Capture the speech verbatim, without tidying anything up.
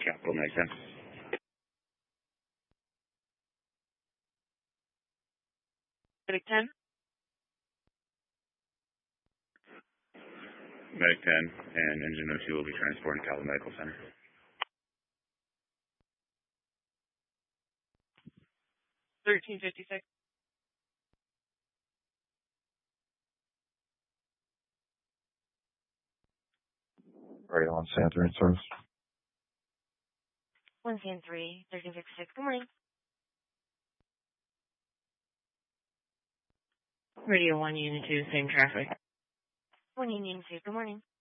Capital Mag ten. Medic ten. Medic ten and Engine oh two will be transporting to Capital Medical Center. thirteen fifty-six. Radio on San three in service. one San three, thirteen fifty-six. Good morning. Radio one, Unit two, same traffic. one Union two. Good morning.